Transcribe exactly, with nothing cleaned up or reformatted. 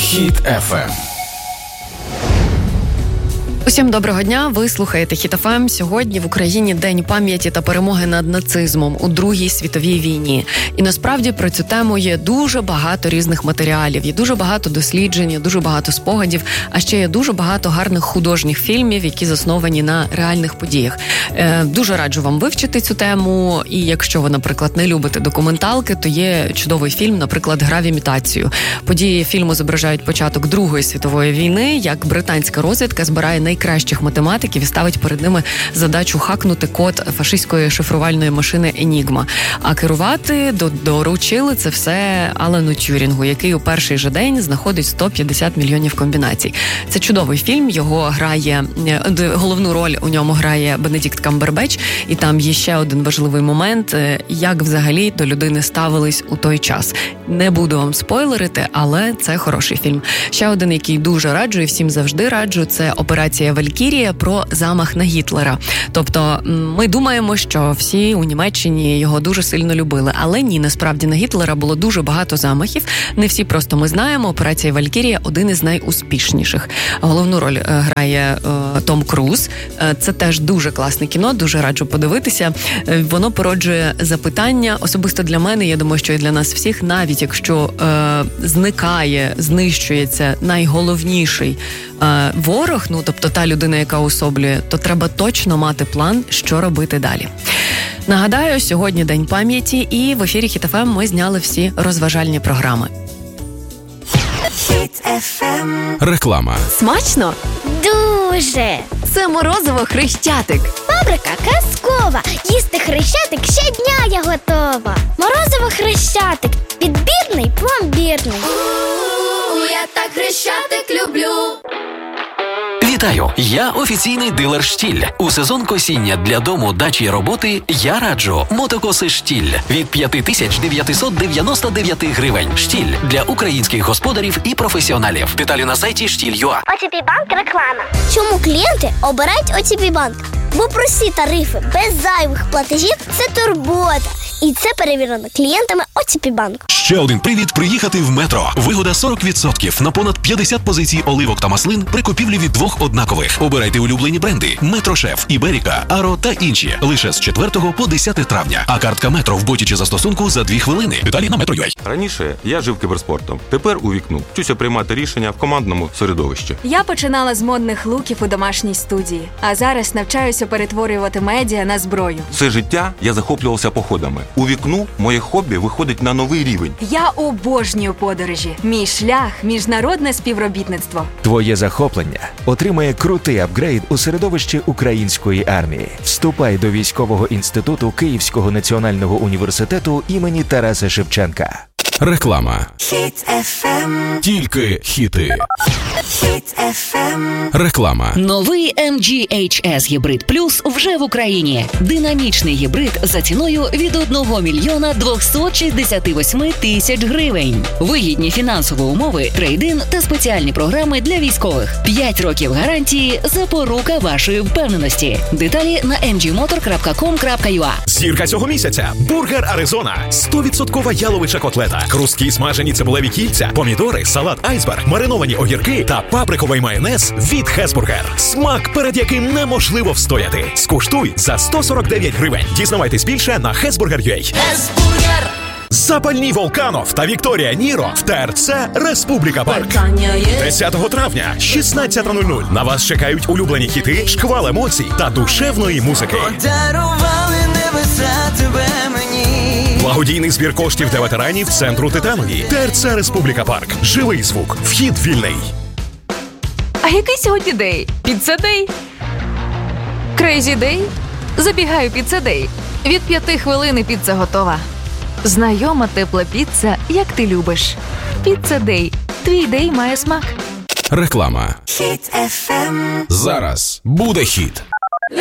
Хіт еф ем. Усім доброго дня, ви слухаєте Хіт еф ем. Сьогодні в Україні День пам'яті та перемоги над нацизмом у Другій світовій війні. І насправді про цю тему є дуже багато різних матеріалів, є дуже багато досліджень, є дуже багато спогадів, а ще є дуже багато гарних художніх фільмів, які засновані на реальних подіях. Е, дуже раджу вам вивчити цю тему, і якщо ви, наприклад, не любите документалки, то є чудовий фільм, наприклад, «Гра в імітацію». Події фільму зображають початок Другої світової війни, як британська розвідка збирає най кращих математиків і ставить перед ними задачу хакнути код фашистської шифрувальної машини «Енігма». А керувати доручили це все Алену Тюрінгу, який у перший же день знаходить сто п'ятдесят мільйонів комбінацій. Це чудовий фільм, його грає, головну роль у ньому грає Бенедикт Камбербетч, і там є ще один важливий момент, як взагалі до людини ставились у той час. Не буду вам спойлерити, але це хороший фільм. Ще один, який дуже раджу і всім завжди раджу, це «Операція Валькірія» про замах на Гітлера. Тобто ми думаємо, що всі у Німеччині його дуже сильно любили, але ні, насправді на Гітлера було дуже багато замахів. Не всі просто ми знаємо. «Операція Валькірія» один із найуспішніших. Головну роль грає е, Том Круз. Це теж дуже класне кіно, дуже раджу подивитися. Воно породжує запитання, особисто для мене, я думаю, що і для нас всіх, навіть якщо е, зникає, знищується найголовніший е, ворог, ну, тобто та людина, яка особлює, то треба точно мати план, що робити далі. Нагадаю, сьогодні День пам'яті, і в ефірі Хіт еф ем ми зняли всі розважальні програми. Хіт еф ем. Реклама. Смачно? Дуже. Це морозиво Хрещатик. Фабрика казкова. Їсти Хрещатик щодня я готова. Морозиво Хрещатик. Підбірний, пломбірний. У-у-у, я так Хрещатик люблю. Вітаю! Я офіційний дилер «Штіль». У сезон косіння для дому, дачі і роботи я раджу мотокоси «Штіль» від п'ять тисяч дев'ятсот дев'яносто дев'ять гривень. «Штіль» для українських господарів і професіоналів. Деталі на сайті штіль крапка ю а. о ті пі Банк реклама. Чому клієнти обирають о ті пі Банк? Бо прості тарифи без зайвих платежів – це турбота. І це перевірено клієнтами о ті пі Банк. Ще один привід приїхати в Метро. Вигода сорок відсотків на понад п'ятдесят позицій оливок та маслин при купівлі від двох однакових. Обирайте улюблені бренди: Метрошеф, Іберіка, Аро та інші. Лише з четвертого по десяте травня. А картка Метро в боті чи застосунку за дві хвилини. Деталі на метро крапка ю а. Раніше я жив кіберспортом. Тепер у вікну. Вчуся приймати рішення в командному середовищі. Я починала з модних луків у домашній студії, а зараз навчаюся перетворювати медіа на зброю. Все життя я захоплювався походами. У вікну моє хобі виходить на новий рівень. Я обожнюю подорожі. Мій шлях – міжнародне співробітництво. Твоє захоплення отримає крутий апгрейд у середовищі української армії. Вступай до військового інституту Київського національного університету імені Тараса Шевченка. Реклама. Хіт еф ем. Тільки хіти. Хіт еф ем. Реклама. Новий ем джі ейч ес Гібрид Плюс вже в Україні. Динамічний гібрид за ціною від одного мільйона двохсот шістдесят вісім тисяч гривень. Вигідні фінансові умови, трейд-ін та спеціальні програми для військових. п'ять років гарантії – запорука вашої впевненості. Деталі на ем джі мотор крапка ком крапка ю а. Зірка цього місяця – бургер Аризона. сто відсотків яловича котлета, хрусткі смажені цибулеві кільця, помідори, салат айсберг, мариновані огірки та паприковий майонез від Хесбургер. Смак, перед яким неможливо встояти. Скуштуй за сто сорок дев'ять гривень. Дізнавайтесь більше на хесбургер крапка ю а. Хесбургер. Запальні Волканов та Вікторія Ніро в те ер це Республіка Парк. десятого травня, шістнадцята нуль нуль. На вас чекають улюблені хіти, шквал емоцій та душевної музики. Благодійний збір коштів для ветеранів центру Титанові. те ер це Республіка Парк. Живий звук. Вхід вільний. А який сьогодні дей? Піцца-дей? Крейзі-дей? Забігаю піцца-дей. Від п'яти хвилин і піца готова. Знайома тепла піца, як ти любиш. Піцца-дей. Твій дей має смак. Реклама. Хіт еф ем. Зараз буде хіт.